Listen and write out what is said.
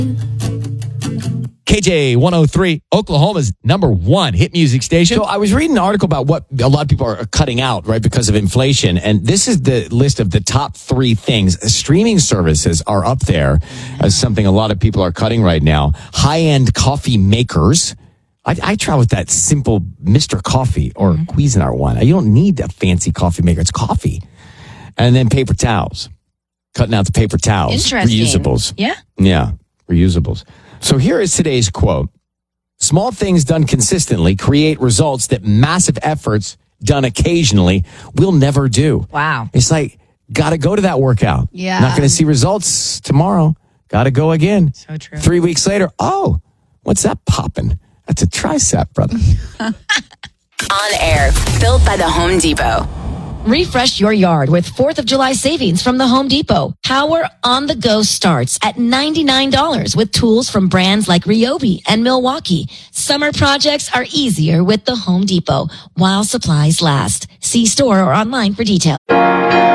KJ 103, Oklahoma's #1 hit music station. So I was reading an article about what a lot of people are cutting out, right, because of inflation. And this is the list of the top 3 things. Streaming services are up there as something a lot of people are cutting right now. High-end coffee makers. I try with that simple Mr. Coffee or Cuisinart one. You don't need a fancy coffee maker. It's coffee. And then paper towels. Cutting out the paper towels. Interesting. Reusables. Yeah. Yeah, reusables. So here is today's quote. Small things done consistently create results that massive efforts done occasionally will never do. Wow. It's like, got to go to that workout. Yeah. Not going to see results tomorrow. Got to go again. So true. 3 weeks later, oh, what's that popping? That's a tricep, brother. On air, built by the Home Depot. Refresh your yard with 4th of July savings from the Home Depot. Power on the go starts at $99 with tools from brands like Ryobi and Milwaukee. Summer projects are easier with the Home Depot while supplies last. See store or online for details.